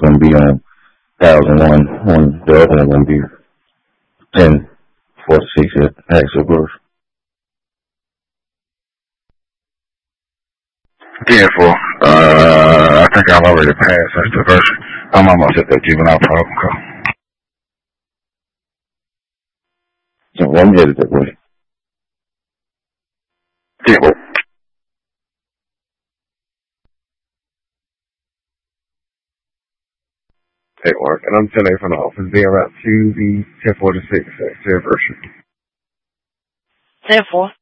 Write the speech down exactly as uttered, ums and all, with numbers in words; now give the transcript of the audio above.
going to be on thousand one. One, the other one going to be ten forty-six at Axel Bruce. ten four. Uh, I think I've already passed that's the version. I'm almost at that juvenile problem call. So I'm headed that way. ten four. Network, and I'm ten eight from the office, being route to the ten forty-six at version. ten four.